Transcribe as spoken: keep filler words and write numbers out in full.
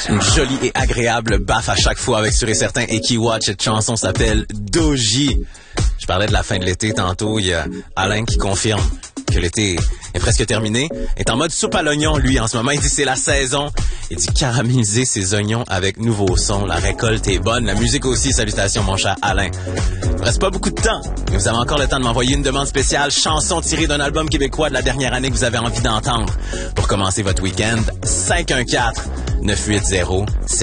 une jolie et agréable baffe à chaque fois avec Sûr et Certain et Keywatch. Cette chanson s'appelle Doji. Je parlais de la fin de l'été tantôt. Il y a Alain qui confirme que l'été est presque terminé. Est en mode soupe à l'oignon, lui, en ce moment. Il dit c'est la saison. Il dit caraméliser ses oignons avec nouveaux sons. La récolte est bonne. La musique aussi. Salutations, mon cher Alain. Il ne reste pas beaucoup de temps. Mais vous avez encore le temps de m'envoyer une demande spéciale. Chanson tirée d'un album québécois de la dernière année que vous avez envie d'entendre. Pour commencer votre week-end, cinq un quatre, neuf huit zéro, sept